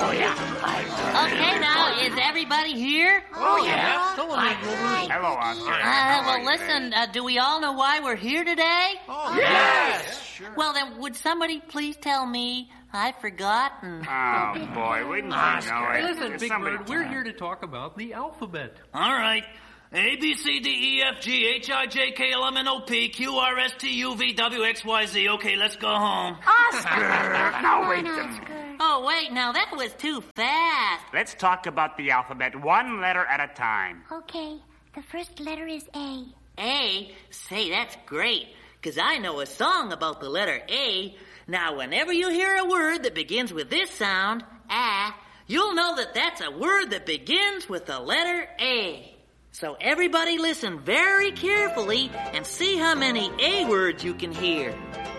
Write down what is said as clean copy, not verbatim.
Oh, yeah. Okay, now, is everybody here? Oh, yeah. Hello, Oscar. Well, listen, do we all know why we're here today? Oh, yes. Sure. Well, then, would somebody please tell me? I've forgotten. Oh, boy, wouldn't you know it? Listen, Is Big somebody Bird, we're tell- here to talk about the alphabet. All right. A, B, C, D, E, F, G, H, I, J, K, L, M, N, O, P, Q, R, S, T, U, V, W, X, Y, Z. Okay, let's go home. Oscar! No, wait a minute. Oh, wait, now that was too fast. Let's talk about the alphabet one letter at a time. Okay, the first letter is A. A? Say, that's great, because I know a song about the letter A. Now, whenever you hear a word that begins with this sound, ah, you'll know that that's a word that begins with the letter A. So everybody listen very carefully and see how many A words you can hear.